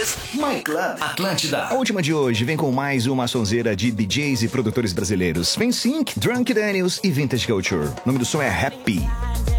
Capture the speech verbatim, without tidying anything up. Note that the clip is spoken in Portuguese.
This, My Club Atlântida. A última de hoje vem com mais uma sonzeira de D Js e produtores brasileiros. Vem Sync, Drunk Daniels e Vintage Culture. O nome do som é Happy.